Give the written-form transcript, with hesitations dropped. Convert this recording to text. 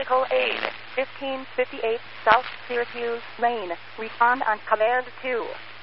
medical aid. 1558 South Syracuse Lane. Respond on Command 2.